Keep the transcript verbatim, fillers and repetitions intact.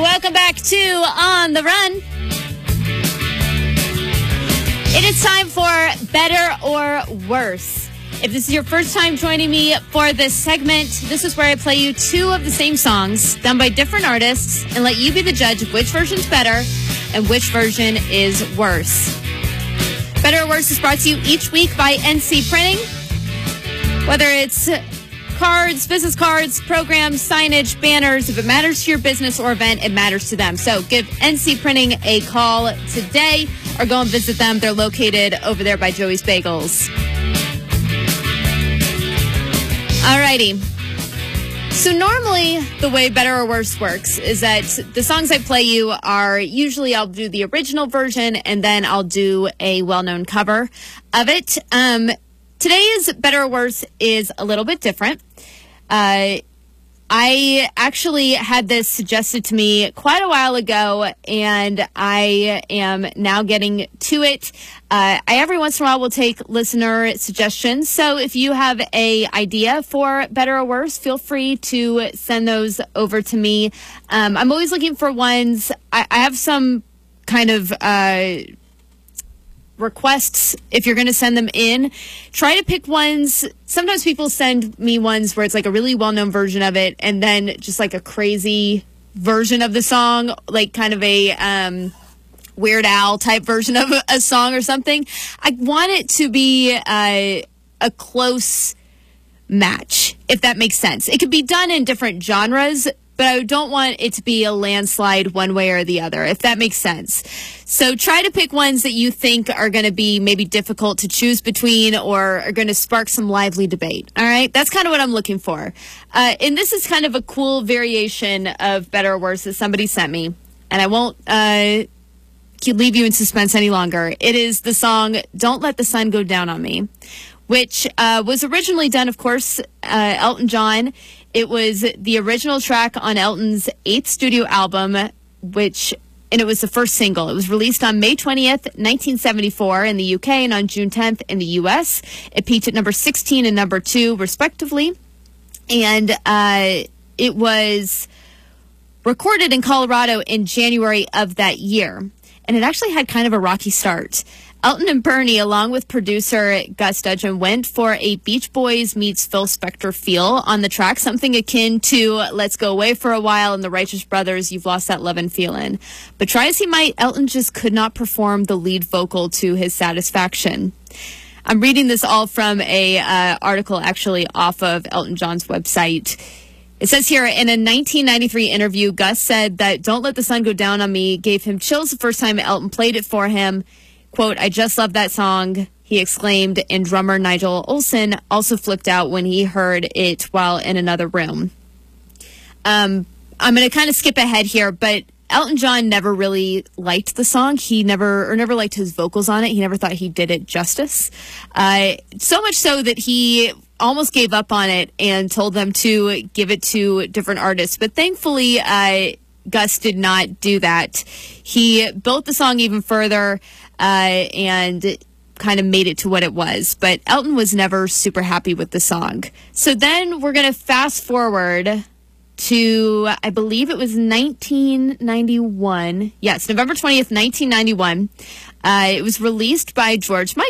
Welcome back to On the Run. It is time for Better or Worse. If this is your first time joining me for this segment, this is where I play you two of the same songs done by different artists and let you be the judge of which version's better and which version is worse. Better or Worse is brought to you each week by N C Printing. Whether it's cards, business cards, programs, signage, banners, if it matters to your business or event, it matters to them. So give N C Printing a call today or go and visit them. They're located over there by Joey's Bagels. Alrighty. So normally the way Better or Worse works is that the songs I play you are usually I'll do the original version and then I'll do a well-known cover of it. Um, today's Better or Worse is a little bit different. Uh, I actually had this suggested to me quite a while ago, and I am now getting to it. Uh, I every once in a while will take listener suggestions. So if you have a idea for Better or Worse, feel free to send those over to me. Um, I'm always looking for ones. I, I have some kind of uh, requests if you're going to send them in. Try to pick ones. Sometimes people send me ones where it's like a really well-known version of it and then just like a crazy version of the song, like kind of a um, Weird Al type version of a, a song or something. I want it to be uh, a close match, if that makes sense. It could be done in different genres, but I don't want it to be a landslide one way or the other, if that makes sense. So try to pick ones that you think are going to be maybe difficult to choose between or are going to spark some lively debate. All right? That's kind of what I'm looking for. Uh, and this is kind of a cool variation of Better or Worse that somebody sent me. And I won't uh, leave you in suspense any longer. It is the song Don't Let the Sun Go Down on Me, which uh, was originally done, of course, uh, Elton John. It was the original track on Elton's eighth studio album, which, and it was the first single. It was released on May twentieth, nineteen seventy-four in the U K and on June tenth in the U S. It peaked at number sixteen and number two, respectively. And uh, it was recorded in Colorado in January of that year. And it actually had kind of a rocky start. Elton and Bernie, along with producer Gus Dudgeon, went for a Beach Boys meets Phil Spector feel on the track, something akin to Let's Go Away for a While and the Righteous Brothers, You've Lost That Lovin' Feelin'. But try as he might, Elton just could not perform the lead vocal to his satisfaction. I'm reading this all from a uh, article actually off of Elton John's website. It says here, in a nineteen ninety-three interview, Gus said that Don't Let the Sun Go Down on Me gave him chills the first time Elton played it for him. Quote, I just love that song, he exclaimed, and drummer Nigel Olsson also flipped out when he heard it while in another room. Um, I'm going to kind of skip ahead here, but Elton John never really liked the song. He never, or never liked his vocals on it. He never thought he did it justice. Uh, so much so that he almost gave up on it and told them to give it to different artists. But thankfully, uh, Gus did not do that. He built the song even further, Uh, and kind of made it to what it was. But Elton was never super happy with the song. So then we're going to fast forward to, I believe it was nineteen ninety-one. Yes, November twentieth, nineteen ninety-one. Uh, it was released by George Michael.